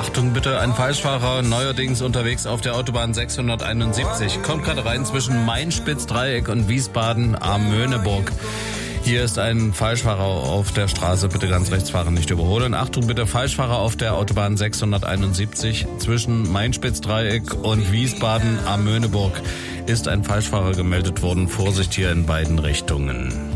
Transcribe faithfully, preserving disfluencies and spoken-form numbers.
Achtung bitte, ein Falschfahrer, neuerdings unterwegs auf der Autobahn sechshunderteinundsiebzig. Kommt gerade rein zwischen Main-Spitz-Dreieck und Wiesbaden-Am-Möhneburg. Hier ist ein Falschfahrer auf der Straße, bitte ganz rechts fahren, nicht überholen. Achtung bitte, Falschfahrer auf der Autobahn sechshunderteinundsiebzig zwischen Main-Spitz-Dreieck und Wiesbaden-Am-Möhneburg ist ein Falschfahrer gemeldet worden. Vorsicht hier in beiden Richtungen.